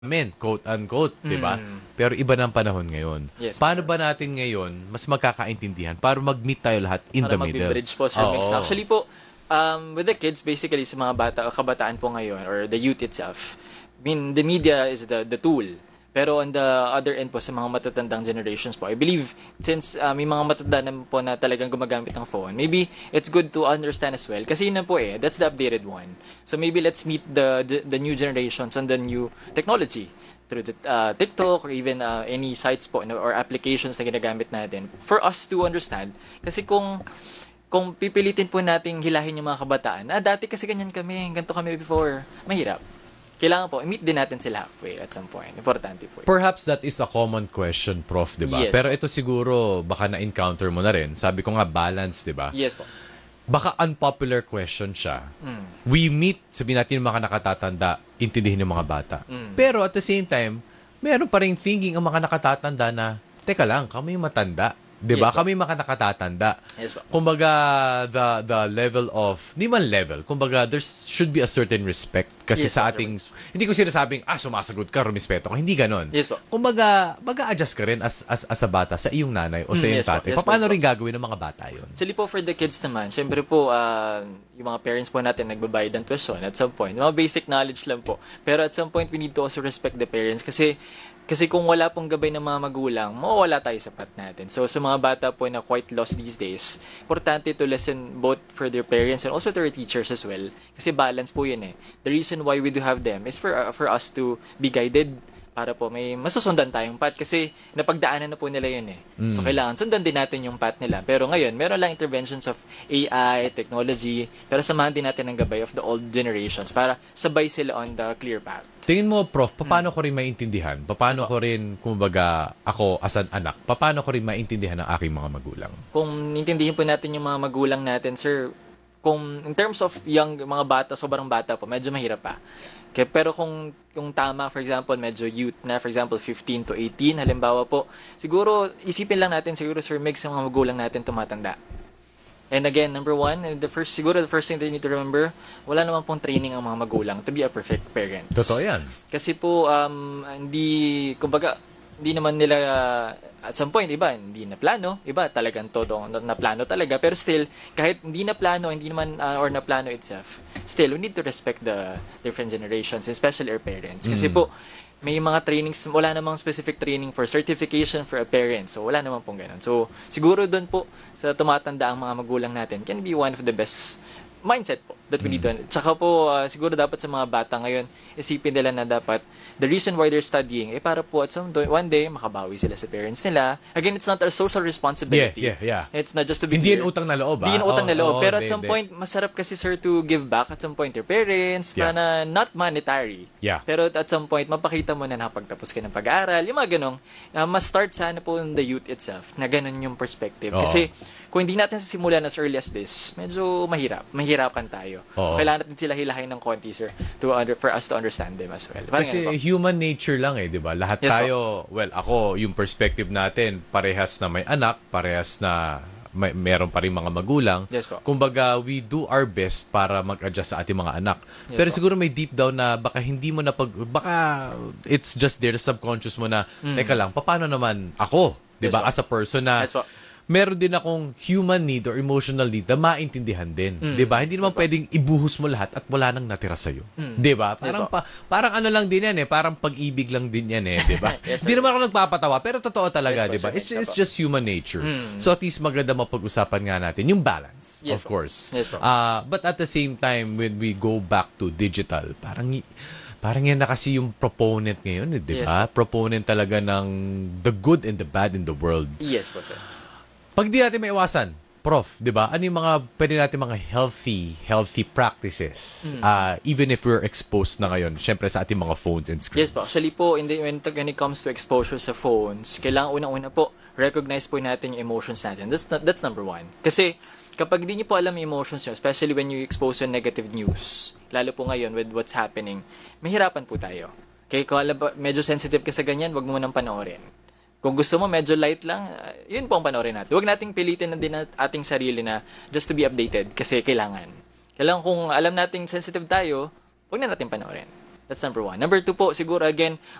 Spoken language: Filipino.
namin, quote-unquote, di ba? Pero iba ng panahon ngayon. Yes, Paano ba natin ngayon mas magkakaintindihan para mag-meet tayo lahat in the para middle? mag-bridge po, Sir Mix. Actually po, with the kids, basically, sa mga bata, kabataan po ngayon, or the youth itself, I mean, the media is the tool. Pero on the other end po, sa mga matatandang generations po, I believe, since may mga matatanda na po na talagang gumagamit ng phone, maybe it's good to understand as well. Kasi yun na po that's the updated one. So maybe let's meet the new generations and the new technology through the TikTok or even any sites po or applications na ginagamit natin for us to understand. Kasi kung pipilitin po nating hilahin yung mga kabataan, dati kasi ganyan kami, ganito kami before, mahirap. Kailangan po, meet din natin sila halfway at some point. Importante po. Perhaps that is a common question, Prof, di ba? Yes. Pero ito siguro, baka na-encounter mo na rin. Sabi ko nga, balance, di ba? Yes po. Baka unpopular question siya. We meet, sabihin natin yung mga nakatatanda, intindihin yung mga bata. Pero at the same time, meron pa rin thinking ang mga nakatatanda na, teka lang, kami matanda. Diba? Yes, kami mga nakatatanda. Yes, po. Kumbaga, the level of, di man level, kumbaga, there should be a certain respect. Kasi Yes, sa po, ating, hindi ko sinasabing, sumasagot ka, rumispeto ka. Hindi ganon. Yes, po. Kumbaga, mag-a-adjust ka rin as a bata sa iyong nanay o sa iyong Yes, po. tatay. Yes, po, Paano yes, po. rin gagawin ng mga bata yun? Actually po, for the kids naman, syempre po, yung mga parents po natin nagbabayad ng tuition at some point. Mga basic knowledge lang po. Pero at some point, we need to also respect the parents kasi kung wala pong gabay ng mga magulang, mawawala tayo sa path natin. So, sa mga bata po na quite lost these days, importante to listen both for their parents and also to their teachers as well. Kasi balance po yun The reason why we do have them is for us to be guided para po may masusundan tayong path kasi napagdaanan na po nila yun So, kailangan sundan din natin yung path nila. Pero ngayon, meron lang interventions of AI, technology, pero samahan din natin ang gabay of the old generations para sabay sila on the clear path. Tingin mo, Prof, paano ko rin maintindihan? Paano ko rin, kumbaga, ako as an anak, paano ko rin maintindihan ang aking mga magulang? Kung intindihin po natin yung mga magulang natin, sir, kung in terms of mga bata, sobrang bata po, medyo mahirap pa. Okay, pero kung tama, for example, medyo youth na, for example, 15 to 18, halimbawa po, siguro, isipin lang natin, siguro, Sir Meg, sa mga magulang natin tumatanda. And again, number one, the first thing that you need to remember, wala naman pong training ang mga magulang to be a perfect parent. Totoo yan. Kasi po, hindi naman nila, at some point, iba, hindi na plano, iba talagang todo na plano talaga. Pero still, kahit hindi na plano, hindi naman, or na plano itself, still, we need to respect the different generations, especially our parents. Kasi po, may mga trainings, wala namang specific training for certification for a parent. So, wala naman pong ganun. So, siguro doon po, sa tumatanda ang mga magulang natin, can be one of the best mindset po that we need to. Tsaka po, siguro dapat sa mga bata ngayon, isipin nila na dapat the reason why they're studying, para po at one day, makabawi sila sa parents nila. Again, it's not our social responsibility. Yeah. It's not just to be Hindi clear. yan utang na loob, Hindi yan utang na loob. Pero at hindi, some point, masarap kasi, sir, to give back at some point your parents, na not monetary. Yeah. Pero at some point, mapakita mo na nakapagtapos ka ng pag-aaral, yung mga ganong, mas start sana po in the youth itself, na ganon yung perspective. Kasi, kung hindi natin simulan as early as this, medyo mahirapan tayo. So, kailangan natin sila hilahin ng konti, sir, for us to understand them as well. Parang kasi human nature lang di ba? Lahat tayo, ako, yung perspective natin, parehas na may anak, parehas na meron pa rin mga magulang. Yes, po. Kumbaga, we do our best para mag-adjust sa ating mga anak. Yes, pero po. siguro may deep down na baka hindi mo baka it's just there, subconscious mo na, teka lang, paano naman ako? Di ba? Yes, As a person na, Yes, po. meron din akong human need or emotional need na maintindihan din. 'Di ba? Hindi naman pwedeng ibuhos mo lahat at wala nang natira sa iyo. 'Di ba? Parang ano lang din 'yan parang pag-ibig lang din 'yan 'di ba? Hindi naman ako nagpapatawa pero totoo talaga, 'di ba? It's just human nature. So at least maganda mapag-usapan nga natin yung balance, of course. Yes, But at the same time when we go back to digital, parang yan na kasi yung proponent ngayon, 'di ba? Proponent talaga ng the good and the bad in the world. Yes po, sir. Pag di natin maiwasan, Prof, di ba? Ano yung pwede natin mga healthy practices? Even if we're exposed na ngayon, syempre sa ating mga phones and screens. Yes po. Actually po, when it comes to exposure sa phones, kailangan unang-una po, recognize po natin yung emotions natin. That's number one. Kasi, kapag di niyo po alam yung emotions nyo, especially when you expose to negative news, lalo po ngayon with what's happening, mahirapan po tayo. Okay, kung alam ba, medyo sensitive ka sa ganyan, wag mo nang panoorin. Kung gusto mo, medyo light lang, yun po ang panoorin natin. Huwag nating pilitin na din ating sarili na just to be updated kasi kailangan. Kailangan kung alam nating sensitive tayo, huwag na natin panoorin. That's number one. Number two po, siguro again,